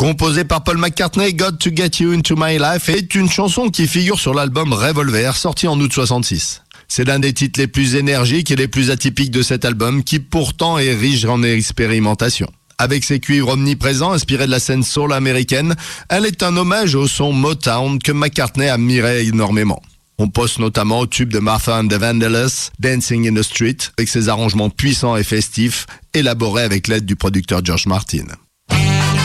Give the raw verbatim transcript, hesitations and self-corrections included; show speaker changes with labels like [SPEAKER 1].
[SPEAKER 1] Composée par Paul McCartney, Got to Get You Into My Life est une chanson qui figure sur l'album Revolver, sorti en août soixante-six. C'est l'un des titres les plus énergiques et les plus atypiques de cet album, qui pourtant est riche en expérimentation. Avec ses cuivres omniprésents, inspirés de la scène soul américaine, elle est un hommage au son Motown que McCartney admirait énormément. On pense notamment au tube de Martha and the Vandellas, Dancing in the Street, avec ses arrangements puissants et festifs, élaborés avec l'aide du producteur George Martin.